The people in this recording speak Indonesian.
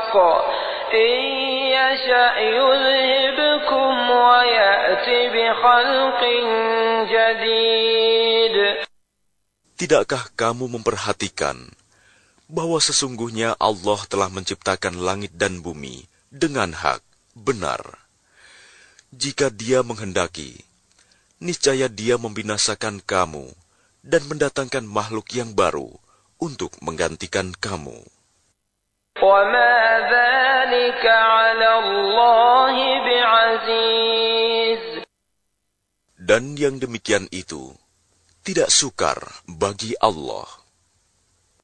بالحق إن يشأ يذهبكم ويأت بخلق جديد. Tidakkah kamu memperhatikan bahwa sesungguhnya Allah telah menciptakan langit dan bumi dengan hak, benar. Jika Dia menghendaki, niscaya Dia membinasakan kamu dan mendatangkan makhluk yang baru untuk menggantikan kamu. وَمَا ذَلِكَ عَلَى اللَّهِ بِعَزِيزٍ. Dan yang demikian itu tidak sukar bagi Allah.